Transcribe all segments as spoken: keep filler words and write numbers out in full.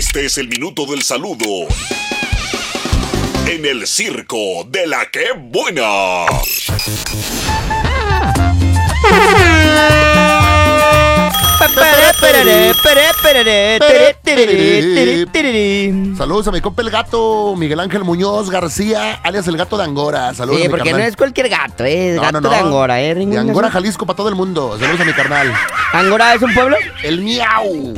Este es el minuto del saludo en el circo de la que buena. Saludos a mi compa el gato Miguel Ángel Muñoz García, alias el gato de Angora. Saludos Sí, a mi porque carnal. no es cualquier gato, eh, No, gato no, no. de Angora, eh. De Angora, Jalisco, para todo el mundo. Saludos a mi carnal. ¿Angora es un pueblo? El miau.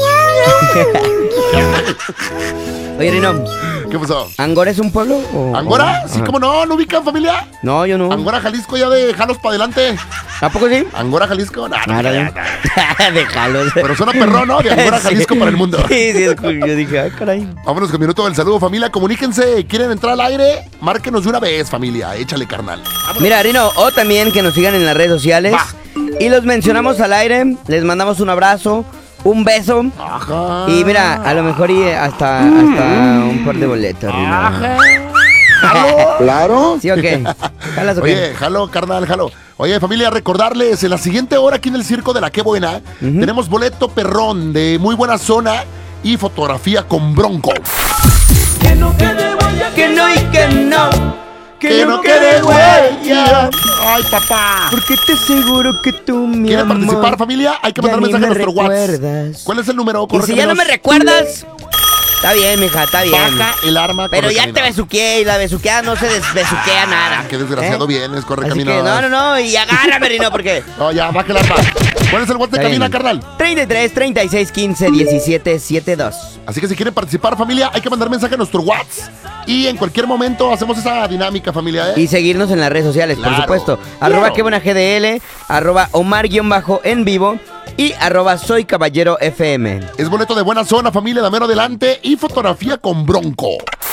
Oye, Rino, ¿Qué pasó? ¿Angora es un pueblo? o- ¿Angora? o- Sí, ajá. cómo no, ¿no ubican, familia? No, yo no. Angora, Jalisco, ya de jalos para adelante. ¿A poco sí? Angora, Jalisco, nada. Ahora Déjalo. Pero suena perrón, ¿no? De Angora, Jalisco, Sí. para el mundo. Sí, sí, es cool. Yo dije, ay, caray. Vámonos con minuto del saludo, familia. Comuníquense. ¿Quieren entrar al aire? Márquenos de una vez, familia. Échale, carnal. Mira, Rino, o también que nos sigan en las redes sociales. Va. Y los mencionamos al aire. Les mandamos un abrazo, un beso. Ajá. Y mira, a lo mejor y hasta, hasta un par de boletos, Rino. Ajá. ¿Jalo? Claro. ¿Sí o qué? ¿Jalas o qué? Oye, jalo, carnal, jalo. Oye, familia, recordarles, en la siguiente hora aquí en el Circo de la Qué Buena, Ujú. tenemos boleto perrón de muy buena zona y fotografía con Bronco. Que no y que no. ¡Que no quede huella! ¡Ay, papá! Porque te aseguro que tú, mi ¿Quieren amor, participar, familia? Hay que ya mandar ni mensaje a me nuestro WhatsApp. recuerdas. ¿Cuál es el número? Y Corre, si ya no caminos. me recuerdas, está bien, mija, está bien. Baja el arma. Pero corre, ya caminos. te besuqueé y la besuqueada no se desbesuquea nada. Ah, qué desgraciado ¿Eh? vienes, corre, Así caminos. que no, no, no, y agárrame, Rino, porque... No, ya, baja el arma. ¿Cuál es el WhatsApp de Está cabina, bien. carnal? treinta y tres, treinta y seis, quince, diecisiete, setenta y dos. Así que si quieren participar, familia, hay que mandar mensaje a nuestro WhatsApp. Y en cualquier momento hacemos esa dinámica, familia, ¿eh? Y seguirnos en las redes sociales, Claro, por supuesto. claro. Arroba que buena G D L, arroba Omar-en vivo y arroba soy caballero F M. Es boleto de buena zona, familia, de mero adelante y fotografía con Bronco.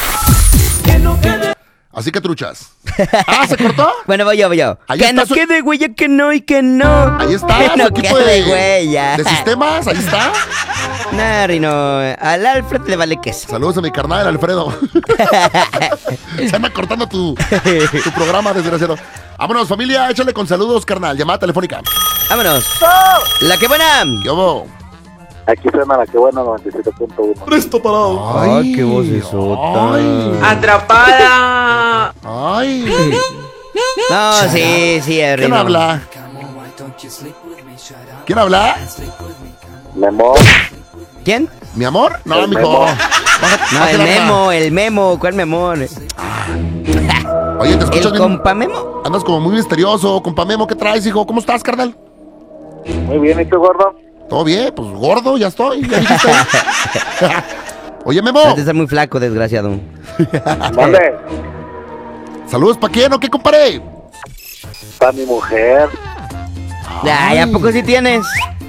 Así que truchas. ¿Ah, se cortó? Bueno, voy yo, voy yo. Ahí Que está no su- quede huella, que no y que no. Ahí está, Que su no equipo quede de, huella. de sistemas, ahí está. Nah, Rino, al Alfred le vale queso. Saludos a mi carnal, Alfredo. Se anda cortando tu, tu programa, desgraciado. Vámonos, familia, échale con saludos, carnal. Llamada telefónica. Vámonos. La que buena. ¿Qué hubo? Aquí suena la que buena noventa y siete punto uno. Presto parado. Ay, qué vocesota. Ay. ¡Atrapada! Ay. No, sí, sí, ¿Quién Rino. habla? ¿Quién habla? Memo. ¿Quién? ¿Mi amor? No, El mijo. Memo. Baja- No, baja el el arma. Memo, el Memo. ¿Cuál Memo? Oye, te escuchas ¿El bien. compa Memo? Andas como muy misterioso, compa Memo. ¿Qué traes, hijo? ¿Cómo estás, carnal? Muy bien, ¿y tú, gordo? ¿Todo bien? Pues gordo, ya estoy. Ya dijiste. Oye, Memo. Has de ser muy flaco, desgraciado. ¿Dónde? Saludos, ¿para quién o qué, compadre? Está mi mujer. Ay, ¿a poco sí tienes?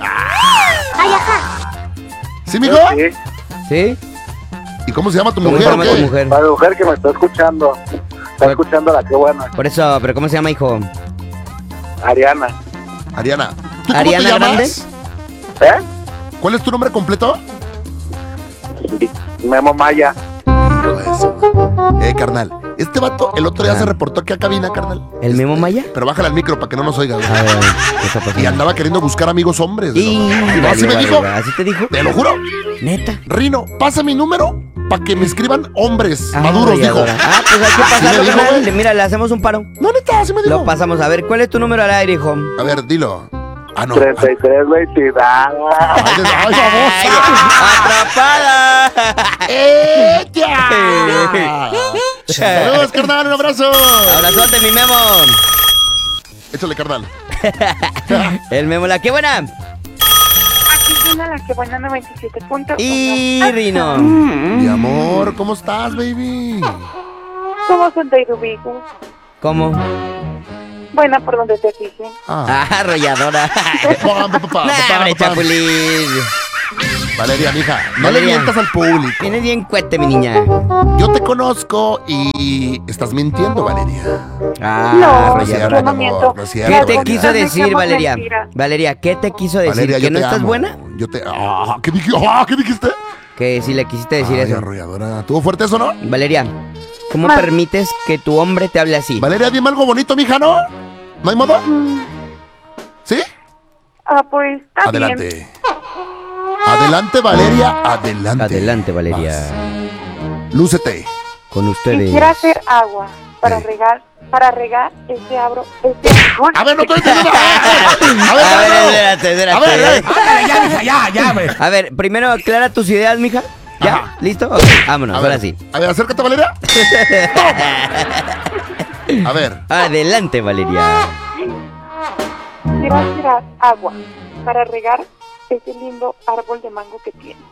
¿Sí, mijo? Sí, ¿Sí? ¿Y cómo se llama tu ¿Cómo mujer se o llama tu qué? mujer? la mujer que me está escuchando. Está escuchando la que buena. Por eso, ¿pero cómo se llama, hijo? Ariana. Ariana. ¿Tú cómo ¿Ariana te llamas? Grande? ¿Eh? ¿Cuál es tu nombre completo? Memo Maya. Eso. Eh, carnal. Este vato el otro día Ah. se reportó aquí a cabina, carnal. ¿El Memo Maya? Pero bájale al micro para que no nos oiga, güey. A ver, ¿qué está pasando? Y andaba queriendo buscar amigos hombres. Y... ¿no? Y no, así me vale, dijo. vale, ¿así te dijo? Te lo juro. ¿Neta? Rino, pasa mi número para que me escriban hombres Ah, maduros, dijo. arrolladora. Ah, pues hay que Así me pasarlo, dijo, carnal. güey. Mira, le hacemos un paro. No, neta, así me dijo. Lo pasamos. A ver, ¿cuál es tu número al aire, hijo? A ver, dilo. Ah, no. treinta y tres veintidós. Ay, ay, ¡Ay, babosa. atrapada! ¡Ella! Saludos, carnal, un abrazo. Abrazote, mi Memo. Échale, carnal. El Memo, la que buena. Aquí suena la que buena noventa y siete punto uno. Y Rino. Mi amor, ¿cómo estás, baby? ¿Cómo son de Rubigo? ¿Cómo? Buena por donde te fijen. Ah. Ah, arrolladora. Papá, papá, papá, Nah, papá, hombre, papá. chapulín. Valeria, mija, no Valeria. le mientas al público. Tienes bien cuete, mi niña. Yo te conozco y estás mintiendo, Valeria. Ah, No, arrolladora. yo no miento. No es ¿Qué cierto. te Claro, quiso claro. decir, Echamos Valeria? mentira. Valeria, ¿qué te quiso decir? Valeria, ¿Que yo no te estás amo. buena? Yo te... Ah, ¿qué, dij- ah, ¿qué dijiste? Que si le quisiste decir Ay, eso. arrolladora. ¿Tuvo fuerte eso, no? Valeria, ¿cómo Ma. permites que tu hombre te hable así? Valeria, dime algo bonito, mija, ¿no? ¿No hay modo? Mm, ¿Sí? Ah, pues está bien. Adelante. Adelante, Valeria, adelante. Adelante, Valeria. Vas. Lúcete. Con ustedes. Quisiera hacer agua para Sí. regar, para regar ese abro, ese árbol. A ver, no estoy entendiendo. A A ver, ver, a ver, espérate, espérate. A ver, a ver. Ándale, ya, mija, ya, ya, güey. A ver, primero aclara tus ideas, mija. ¿Ya? Ajá. ¿Listo? Ok, vámonos, A ahora ver, sí. A ver, acércate, Valeria. Toma. A ver. Adelante, Valeria. Quisiera hacer a- agua para regar ese lindo árbol de mango que tiene.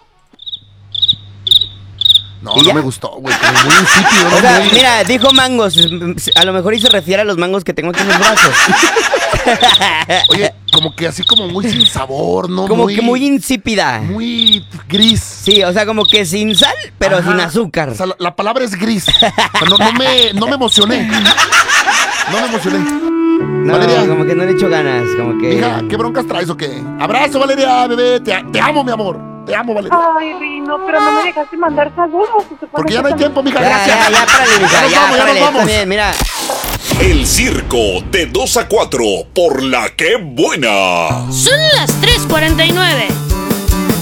No, ¿Y no ya? me gustó, güey. Como muy insípido, ¿no? O sea, Muy- mira, dijo mangos. A lo mejor y se refiere a los mangos que tengo aquí en los brazos. Oye, como que así como muy sin sabor, ¿no? Como que muy insípida. Muy gris. Sí, o sea, como que sin sal, pero Ajá. sin azúcar. O sea, la, la palabra es gris. O sea, no, no me, no me emocioné. No me emocioné. No, Valeria. como que no le echo ganas, como que... Mija, ¿qué broncas traes o qué? Abrazo, Valeria, bebé. Te, te amo, mi amor. Te amo, Valeria. Ay, Rino, pero no me dejaste mandar saludos. Se supone Porque ya que no hay también- tiempo, mija. Ya, Gracias. ya, ya, párale, mija, Ya nos ya, vamos, ya párale, nos está vamos. bien, mira. El circo de dos a cuatro por la que buena. Son las tres cuarenta y nueve.